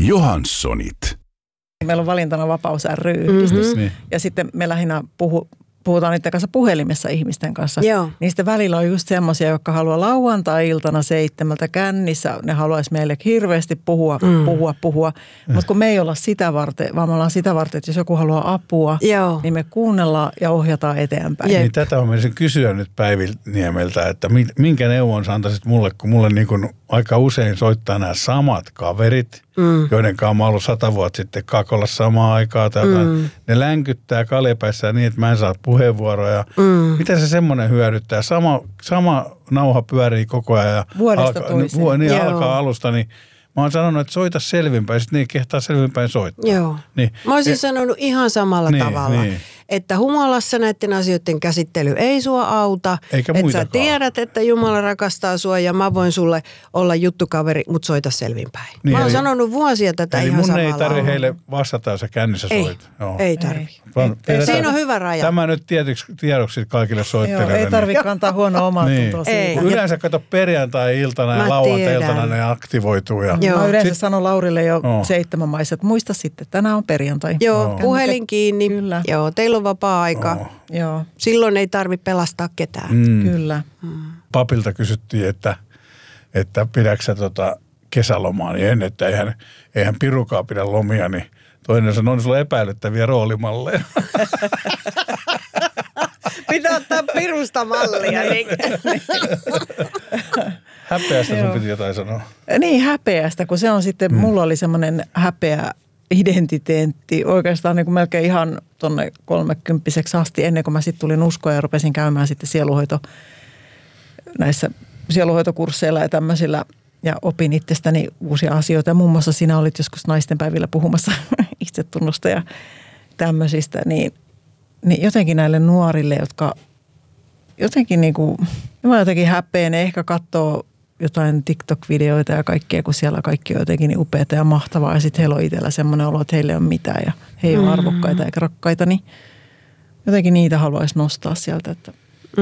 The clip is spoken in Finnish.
Johanssonit. Meillä on valintana Vapaus ry-yhdistys. Ja sitten me lähinnä puhutaan niiden kanssa puhelimessa ihmisten kanssa. Joo. Niistä välillä on just semmoisia, jotka haluaa lauantai-iltana 7 kännissä. Ne haluaisi meille hirveästi puhua. Mutta kun me ei olla sitä varten, vaan me ollaan sitä varten, että jos joku haluaa apua, niin me kuunnellaan ja ohjataan eteenpäin. Niin tätä on menisin kysyä nyt Päivi Niemeltä, että minkä neuvon sä antaisit mulle, kun mulle niin kuin aika usein soittaa nämä samat kaverit, joiden kanssa mä oon ollut 100 vuotta sitten kakolla samaan aikaan. Ne länkyttää kaljapäissään niin, että mä en saa puheenvuoroja. Mitä se semmoinen hyödyttää? Sama nauha pyörii koko ajan. Vuodesta toiseen. Alkaa alusta, niin mä oon sanonut, että soita selvinpäin. Sitten niin kehtaa selvinpäin soittaa. Joo. Niin. Mä olisin sanonut ihan samalla tavalla. Että humalassa näiden asioiden käsittely ei sua auta. Eikä että muitakaan. sä tiedät, että Jumala rakastaa sua ja mä voin sulle olla juttukaveri, mutta soita selvinpäin. Niin, mä oon sanonut vuosia tätä ihan samalla. Eli mun ei tarvitse heille vastata, jos sä kännissä soit. Ei tarvi. Siinä on hyvä raja. Tämä nyt tiedoksi kaikille soittelijoille. Ei tarvitse kantaa huonoa omaa tuntoa siitä. Yleensä kato perjantai-iltana ja lauantai-iltana ne aktivoituu. Mä yleensä sanon Laurille jo 7 maissa, että muista sitten, tänään on perjantai. Joo, puhelin kiinni. Kyllä. Joo, teillä on vapaa-aika. Joo. Silloin ei tarvitse pelastaa ketään. Kyllä. Papilta kysyttiin, että pidätkö sä kesälomaa, niin että eihän pirukaa pidä lomia, niin toinen sanoi, on sulla epäilyttäviä roolimalleja. Pitää ottaa pirusta mallia. Häpeästä sun piti jotain sanoa. Niin, häpeästä, kun se on sitten, mulla oli semmoinen häpeä identiteetti oikeastaan niin kuin melkein ihan tuonne 30-vuotiaaksi asti, ennen kuin mä sitten tulin uskoon ja rupesin käymään sitten näissä sieluhoitokursseilla ja tämmöisillä ja opin itsestäni uusia asioita. Ja muun muassa sinä olit joskus naistenpäivillä puhumassa itsetunnosta ja tämmöisistä, niin jotenkin näille nuorille, jotka jotenkin niin kuin, mä jotenkin häpeän, ne ehkä katsoo jotain TikTok-videoita ja kaikkea, kun siellä kaikki on jotenkin niin upeata ja mahtavaa. Ja sitten heillä on itsellä semmoinen olo, että heillä ei ole mitään ja he ei ole arvokkaita eikä rakkaita. Niin jotenkin niitä haluaisi nostaa sieltä, että